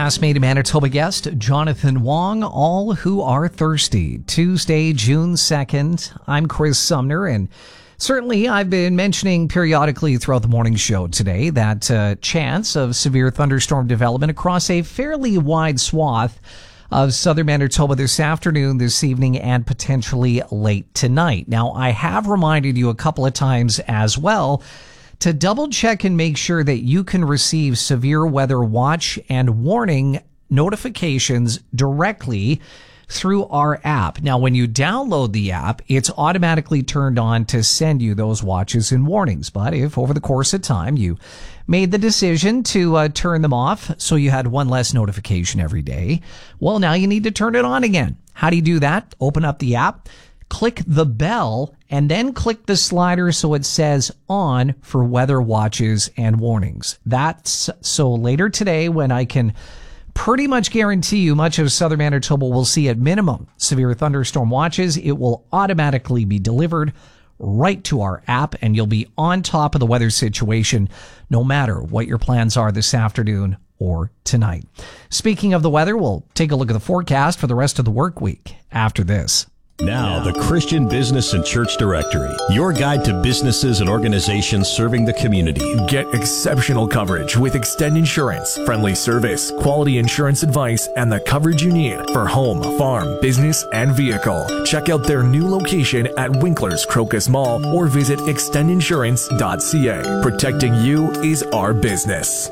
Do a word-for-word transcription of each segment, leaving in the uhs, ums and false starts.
Fast Made in Manitoba guest, Jonathan Wong, all who are thirsty. Tuesday, June second. I'm Chris Sumner, and certainly I've been mentioning periodically throughout the morning show today that uh, chance of severe thunderstorm development across a fairly wide swath of southern Manitoba this afternoon, this evening, and potentially late tonight. Now, I have reminded you a couple of times as well to double check and make sure that you can receive severe weather watch and warning notifications directly through our app. Now, when you download the app, it's automatically turned on to send you those watches and warnings. But if over the course of time you made the decision to uh, turn them off so you had one less notification every day, well, now you need to turn it on again. How do you do that? Open up the app, click the bell, and then click the slider so it says on for weather watches and warnings. That's so later today when I can pretty much guarantee you much of southern Manitoba will see at minimum severe thunderstorm watches. It will automatically be delivered right to our app, and you'll be on top of the weather situation no matter what your plans are this afternoon or tonight. Speaking of the weather, we'll take a look at the forecast for the rest of the work week after this. Now, the Christian Business and Church Directory, your guide to businesses and organizations serving the community. Get exceptional coverage with Extend Insurance, friendly service, quality insurance advice, and the coverage you need for home, farm, business, and vehicle. Check out their new location at Winkler's Crocus Mall or visit extend insurance dot c a. Protecting you is our business.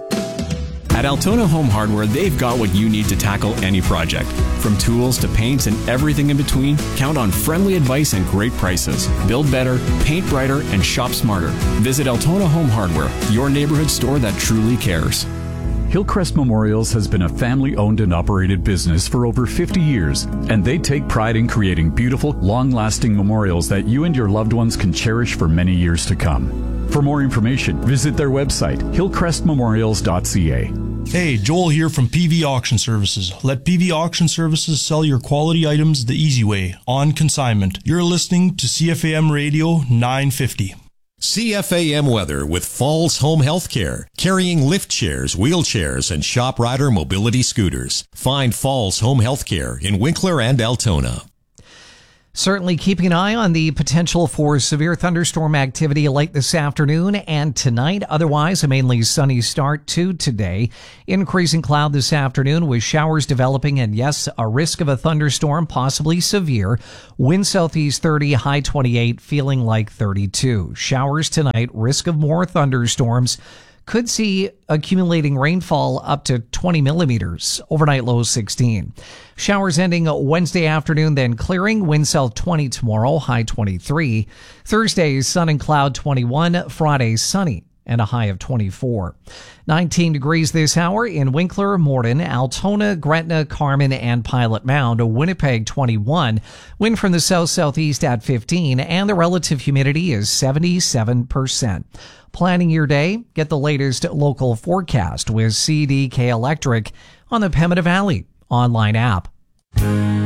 At Altona Home Hardware, they've got what you need to tackle any project. From tools to paints and everything in between, count on friendly advice and great prices. Build better, paint brighter, and shop smarter. Visit Altona Home Hardware, your neighborhood store that truly cares. Hillcrest Memorials has been a family-owned and operated business for over fifty years, and they take pride in creating beautiful, long-lasting memorials that you and your loved ones can cherish for many years to come. For more information, visit their website, hillcrest memorials dot c a. Hey, Joel here from P V Auction Services. Let P V Auction Services sell your quality items the easy way, on consignment. You're listening to C F A M Radio nine fifty. C F A M weather with Falls Home Healthcare, carrying lift chairs, wheelchairs, and shop rider mobility scooters. Find Falls Home Healthcare in Winkler and Altona. Certainly keeping an eye on the potential for severe thunderstorm activity late this afternoon and tonight. Otherwise, a mainly sunny start to today. Increasing cloud this afternoon with showers developing and, yes, a risk of a thunderstorm, possibly severe. Wind southeast thirty, high twenty-eight, feeling like thirty-two. Showers tonight, risk of more thunderstorms. Could see accumulating rainfall up to twenty millimeters. Overnight low sixteen. Showers ending Wednesday afternoon, then clearing. Wind south twenty tomorrow, high twenty-three. Thursday, sun and cloud twenty-one. Friday, sunny and a high of twenty-four. nineteen degrees this hour in Winkler, Morden, Altona, Gretna, Carman, and Pilot Mound. Winnipeg, twenty-one. Wind from the south-southeast at fifteen, and the relative humidity is seventy-seven percent. Planning your day? Get the latest local forecast with C D K Electric on the Pembina Valley online app.